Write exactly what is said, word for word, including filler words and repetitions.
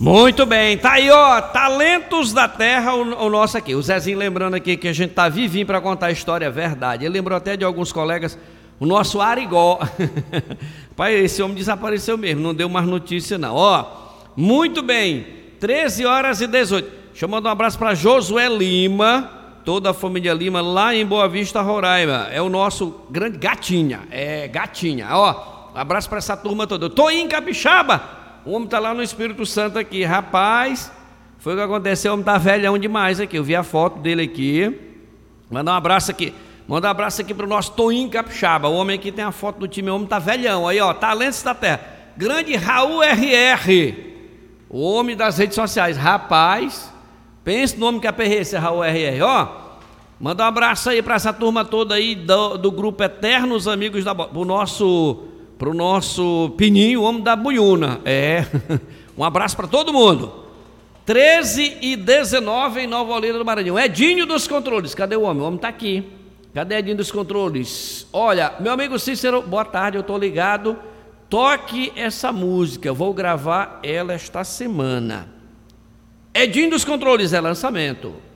Muito bem, tá aí, ó, Talentos da Terra, o, o nosso aqui. O Zezinho lembrando aqui que a gente tá vivinho para contar a história, é verdade. Ele lembrou até de alguns colegas, o nosso Arigó. Pai, esse homem desapareceu mesmo, não deu mais notícia não. Ó, muito bem, treze horas e dezoito. Deixa eu mandar um abraço para Josué Lima, toda a família Lima, lá em Boa Vista, Roraima. É o nosso grande Gatinha, é Gatinha. Ó, um abraço para essa turma toda. Eu tô em Capixaba. O homem está lá no Espírito Santo aqui, rapaz, foi o que aconteceu, o homem está velhão demais aqui, eu vi a foto dele aqui, manda um abraço aqui, manda um abraço aqui para o nosso Toinho Capixaba, o homem aqui tem a foto do time, o homem está velhão, aí ó, Talentos da Terra, grande Raul R R, o homem das redes sociais, rapaz, pense no homem que aperreia esse Raul R R, ó, manda um abraço aí para essa turma toda aí do, do grupo Eternos Amigos da Bola, o nosso... para o nosso Pininho, o homem da Buiúna, é, um abraço para todo mundo. Treze e dezenove em Nova Olinda do Maranhão. Edinho dos Controles, cadê o homem? O homem está aqui, cadê Edinho dos Controles? Olha, meu amigo Cícero, boa tarde, eu estou ligado, toque essa música, vou gravar ela esta semana. Edinho dos Controles, é lançamento.